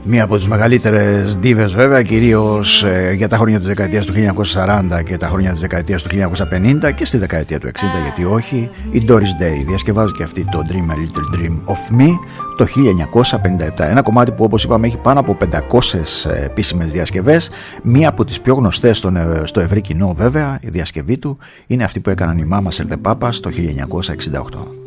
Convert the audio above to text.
Μία από τις μεγαλύτερες δίβες βέβαια, κυρίως για τα χρόνια της δεκαετίας του 1940 και τα χρόνια της δεκαετίας του 1950 και στη δεκαετία του 60, γιατί όχι, η Doris Day διασκευάζει και αυτή το Dream a Little Dream of Me το 1957. Ένα κομμάτι που, όπως είπαμε, έχει πάνω από 500 επίσημες διασκευές. Μία από τις πιο γνωστές στο ευρύ κοινό βέβαια, η διασκευή του, είναι αυτή που έκαναν οι Mamas and the Papas το 1968.